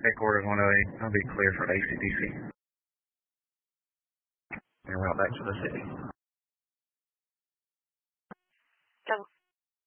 Headquarters 108, I'll be clear for ACDC. And route back to the city. So